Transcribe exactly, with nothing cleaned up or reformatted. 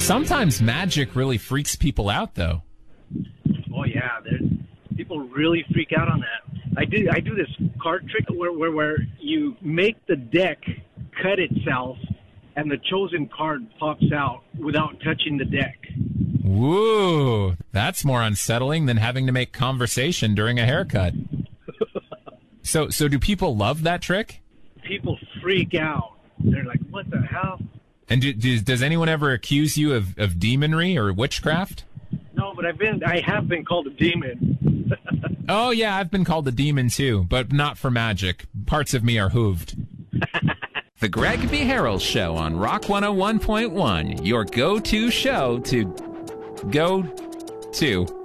Sometimes magic really freaks people out, though. Oh yeah, there's, people really freak out on that. I do I do this card trick where, where where you make the deck cut itself, and the chosen card pops out without touching the deck. Woo! That's more unsettling than having to make conversation during a haircut. so, so do people love that trick? People freak out. They're like, "What the hell?" And do, do, does anyone ever accuse you of, of demonry or witchcraft? No, but I've been I have been called a demon. Oh yeah, I've been called a demon too, but not for magic. Parts of me are hooved. The Greg B. Harrell Show on Rock one oh one point one, your go-to show to go to.